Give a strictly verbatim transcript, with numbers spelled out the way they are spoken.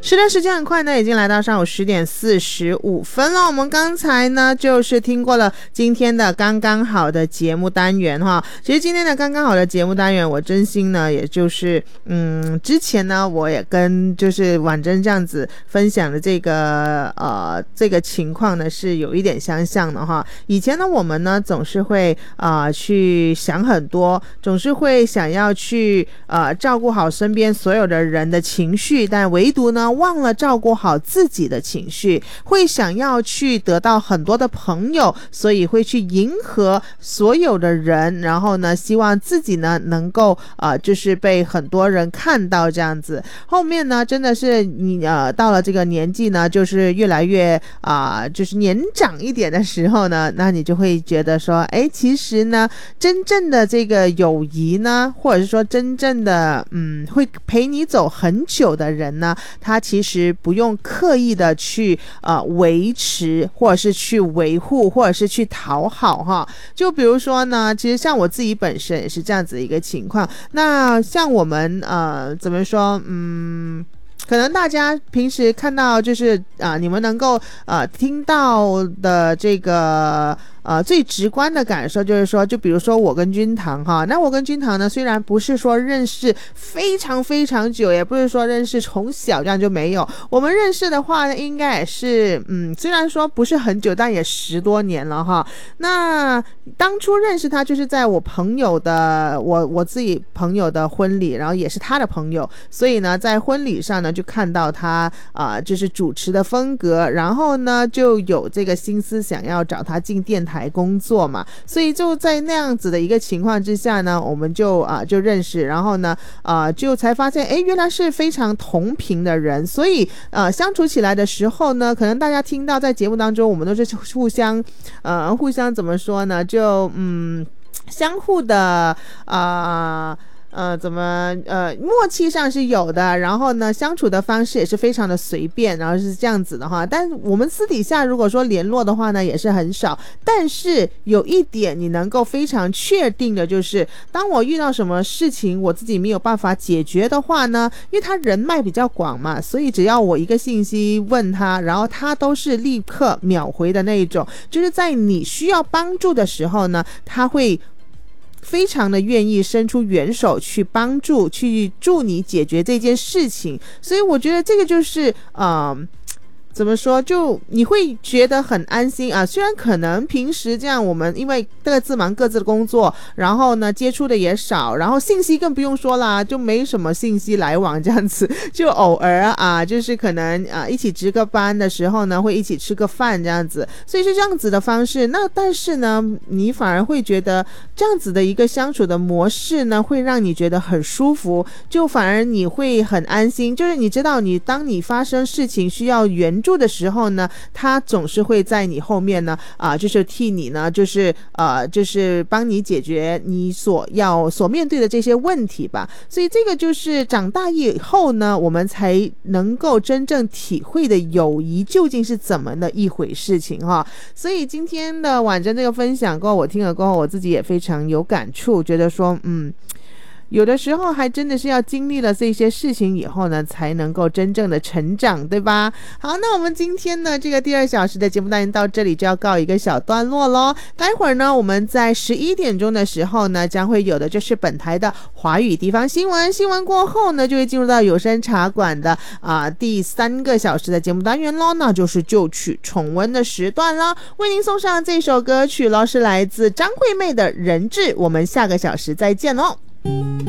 是的，时间很快呢，已经来到上午十点四十五分了。我们刚才呢就是听过了今天的刚刚好的节目单元哈。其实今天的刚刚好的节目单元，我真心呢，也就是嗯，之前呢我也跟就是婉珍这样子分享的这个呃这个情况呢是有一点相像的哈。以前呢我们呢总是会啊、呃、去想很多，总是会想要去呃照顾好身边所有的人的情绪，但唯独呢忘了照顾好自己的情绪，会想要去得到很多的朋友，所以会去迎合所有的人，然后呢希望自己呢能够呃就是被很多人看到这样子。后面呢真的是你呃到了这个年纪呢，就是越来越啊、呃、就是年长一点的时候呢，那你就会觉得说，哎，其实呢真正的这个友谊呢，或者是说真正的嗯会陪你走很久的人呢，他其实不用刻意的去呃维持，或者是去维护，或者是去讨好哈。就比如说呢，其实像我自己本身也是这样子的一个情况。那像我们呃怎么说嗯。可能大家平时看到就是啊、呃，你们能够呃听到的这个呃最直观的感受就是说，就比如说我跟君堂哈，那我跟君堂呢虽然不是说认识非常非常久，也不是说认识从小这样就没有，我们认识的话呢应该也是嗯虽然说不是很久，但也十多年了哈。那当初认识他就是在我朋友的我我自己朋友的婚礼，然后也是他的朋友，所以呢在婚礼上呢就看到他啊、呃，就是主持的风格，然后呢就有这个心思想要找他进电台工作嘛，所以就在那样子的一个情况之下呢，我们就啊、呃、就认识，然后呢啊、呃、就才发现，哎，原来是非常同频的人，所以呃相处起来的时候呢，可能大家听到在节目当中，我们都是互相呃互相怎么说呢，就嗯相互的啊。呃呃，怎么呃，默契上是有的，然后呢，相处的方式也是非常的随便，然后是这样子的哈。但我们私底下如果说联络的话呢，也是很少。但是有一点你能够非常确定的就是，当我遇到什么事情我自己没有办法解决的话呢，因为他人脉比较广嘛，所以只要我一个信息问他，然后他都是立刻秒回的那一种，就是在你需要帮助的时候呢，他会非常的愿意伸出援手去帮助，去助你解决这件事情。所以我觉得这个就是呃怎么说，就你会觉得很安心啊。虽然可能平时这样我们因为各自忙各自的工作，然后呢接触的也少，然后信息更不用说啦，就没什么信息来往这样子，就偶尔啊就是可能啊一起值个班的时候呢会一起吃个饭这样子，所以是这样子的方式。那但是呢你反而会觉得这样子的一个相处的模式呢会让你觉得很舒服，就反而你会很安心，就是你知道你当你发生事情需要援助的时候呢，他总是会在你后面呢啊、呃，就是替你呢就是呃就是帮你解决你所要所面对的这些问题吧。所以这个就是长大以后呢我们才能够真正体会的友谊究竟是怎么的一回事情哈。所以今天的婉珍这个分享过后，我听了过后我自己也非常有感触，觉得说嗯有的时候还真的是要经历了这些事情以后呢才能够真正的成长，对吧？好，那我们今天呢这个第二小时的节目单元到这里就要告一个小段落咯。待会儿呢我们在十一点钟的时候呢将会有的就是本台的华语地方新闻，新闻过后呢就会进入到有声茶馆的啊、呃、第三个小时的节目单元咯，那就是旧曲重温的时段了。为您送上这首歌曲咯，是来自张惠妹的人质。我们下个小时再见咯。